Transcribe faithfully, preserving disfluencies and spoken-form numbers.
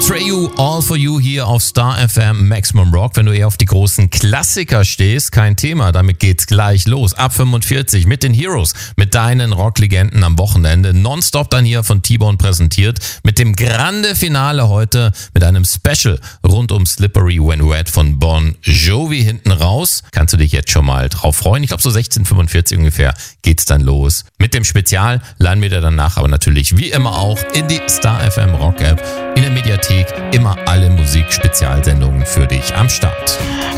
Atreyu, All For You hier auf Star F M Maximum Rock. Wenn du eher auf die großen Klassiker stehst, kein Thema, damit geht's gleich los. Ab fünfundvierzig mit den Heroes, mit deinen Rocklegenden am Wochenende. Nonstop dann hier von T-Bone präsentiert mit dem Grande Finale heute mit einem Special rund um Slippery When Wet von Bon Jovi hinten raus. Kannst du dich jetzt schon mal drauf freuen. Ich glaube so sechzehn Uhr fünfundvierzig ungefähr geht's dann los. Mit dem Spezial laden wir dir danach aber natürlich wie immer auch in die Star F M Rock App, in der Mediathek, immer alle Musik-Spezialsendungen für dich am Start.